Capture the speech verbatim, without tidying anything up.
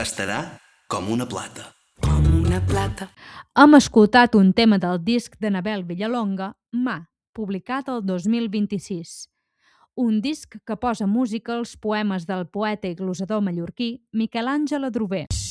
estarà com una plata. Com una plata. Hem escoltat un tema del disc d'Anabel Villalonga, Mà, publicat el dos mil vint-i-sis. Un disc que posa música als poemes del poeta i glosador mallorquí Miquel Àngel Adrover.